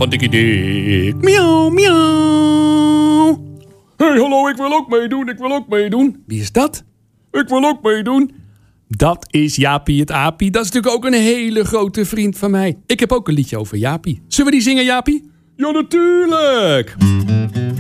van Dikkie Dik. Miauw, miauw. Hey, hallo, ik wil ook meedoen. Wie is dat? Ik wil ook meedoen. Dat is Jaapie het Aapie. Dat is natuurlijk ook een hele grote vriend van mij. Ik heb ook een liedje over Jaapie. Zullen we die zingen, Jaapie? Ja, natuurlijk.